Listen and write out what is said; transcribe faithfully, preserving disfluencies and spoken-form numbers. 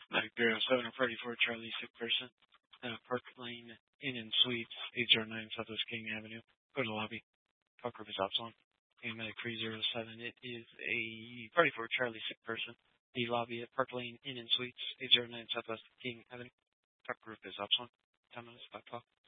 Mike zero seven or Freddy for Charlie, sick person. Uh, Park Lane Inn and Suites, eight zero nine Southwest King Avenue. Go to lobby. Talk group is Opsilon. Medic three zero seven. It is a Party for Charlie, sick person. The lobby at Park Lane Inn and Suites, eight zero nine Southwest King Avenue. Talk group is Opsilon. Ten minutes, five o'clock.